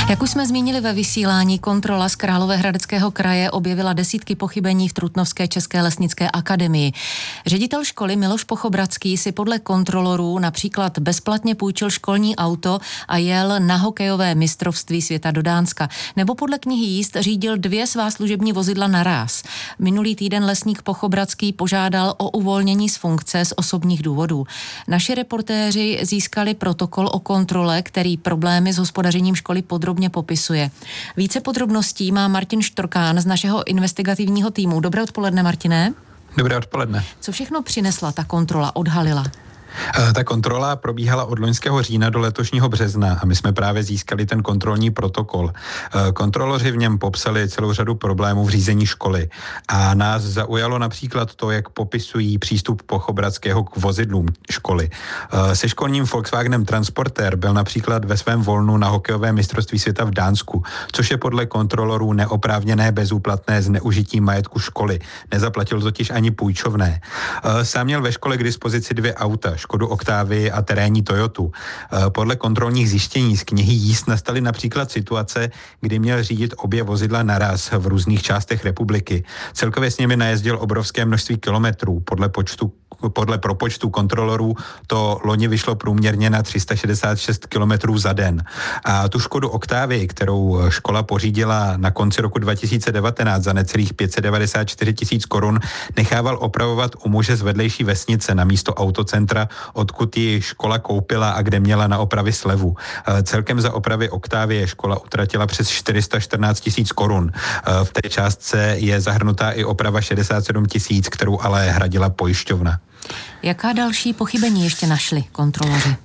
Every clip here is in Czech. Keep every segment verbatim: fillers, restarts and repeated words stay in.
Jak už jsme zmínili ve vysílání, kontrola z Královéhradeckého kraje objevila desítky pochybení v Trutnovské české lesnické akademii. Ředitel školy Miloš Pochobradský si podle kontrolorů například bezplatně půjčil školní auto a jel na hokejové mistrovství světa do Dánska. Nebo podle knihy jízd řídil dvě svá služební vozidla naráz. Minulý týden lesník Pochobradský požádal o uvolnění z funkce z osobních důvodů. Naši reportéři získali protokol o kontrole, který problémy s hospodařením školy podrobně popisuje. Více podrobností má Martin Štorkán z našeho investigativního týmu. Dobré odpoledne, Martine. Dobré odpoledne. Co všechno přinesla ta kontrola, odhalila? Ta kontrola probíhala od loňského října do letošního března a my jsme právě získali ten kontrolní protokol. Kontroloři v něm popsali celou řadu problémů v řízení školy a nás zaujalo například to, jak popisují přístup Pochobradského k vozidlům školy. Se školním Volkswagenem Transporter byl například ve svém volnu na hokejové mistrovství světa v Dánsku, což je podle kontrolorů neoprávněné bezúplatné zneužití majetku školy. Nezaplatil totiž ani půjčovné. Sám měl ve škole k dispozici dvě auta, Škodu Octavii a terénní Toyotu. Podle kontrolních zjištění z knihy jízd nastaly například situace, kdy měl řídit obě vozidla naraz v různých částech republiky. Celkově s nimi najezdil obrovské množství kilometrů. Podle počtu Podle propočtu kontrolorů to loni vyšlo průměrně na tři sta šedesát šest kilometrů za den. A tu Škodu Octavii, kterou škola pořídila na konci roku dva tisíce devatenáct za necelých pět set devadesát čtyři tisíc korun, nechával opravovat u muže z vedlejší vesnice na místo autocentra, odkud ji škola koupila a kde měla na opravy slevu. Celkem za opravy Octavie škola utratila přes čtyři sta čtrnáct tisíc korun. V té částce je zahrnutá i oprava šedesát sedm tisíc, kterou ale hradila pojišťovna. Jaká další pochybení ještě našli kontroloři?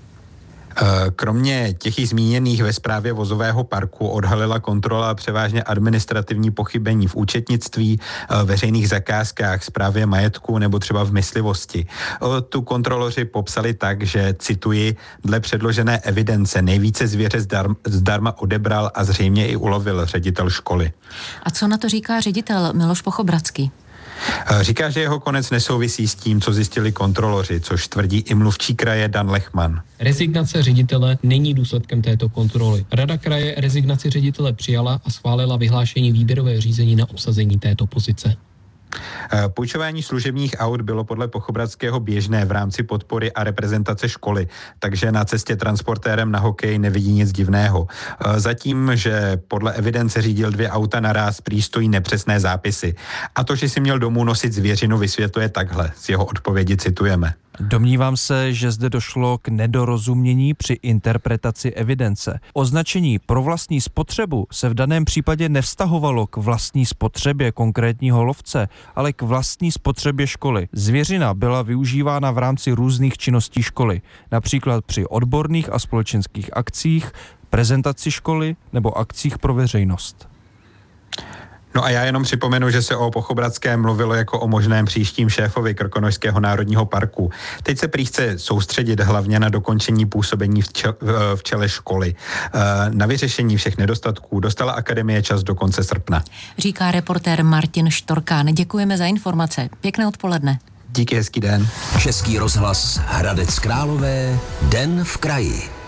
Kromě těch i zmíněných ve správě vozového parku odhalila kontrola převážně administrativní pochybení v účetnictví, veřejných zakázkách, správě majetku nebo třeba v myslivosti. Tu kontroloři popsali tak, že, cituji, dle předložené evidence nejvíce zvěře zdarma, zdarma odebral a zřejmě i ulovil ředitel školy. A co na to říká ředitel Miloš Pochobradský? Říká, že jeho konec nesouvisí s tím, co zjistili kontroloři, což tvrdí i mluvčí kraje Dan Lechman. Rezignace ředitele není důsledkem této kontroly. Rada kraje rezignaci ředitele přijala a schválila vyhlášení výběrového řízení na obsazení této pozice. Půjčování služebních aut bylo podle Pochobradského běžné v rámci podpory a reprezentace školy, takže na cestě transportérem na hokej nevidí nic divného. Zatím, že podle evidence řídil dvě auta naráz, prý stojí nepřesné zápisy. A to, že si měl domů nosit zvěřinu, vysvětluje takhle. Z jeho odpovědi citujeme. Domnívám se, že zde došlo k nedorozumění při interpretaci evidence. Označení pro vlastní spotřebu se v daném případě nevztahovalo k vlastní spotřebě konkrétního lovce, ale k vlastní spotřebě školy. Zvěřina byla využívána v rámci různých činností školy, například při odborných a společenských akcích, prezentaci školy nebo akcích pro veřejnost. No a já jenom připomenu, že se o Pochobradském mluvilo jako o možném příštím šéfovi Krkonošského národního parku. Teď se prý chce soustředit hlavně na dokončení působení v, čel, v čele školy. Na vyřešení všech nedostatků dostala akademie čas do konce srpna. Říká reportér Martin Štorkán. Děkujeme za informace. Pěkné odpoledne. Díky, hezký den. Český rozhlas Hradec Králové, Den v kraji.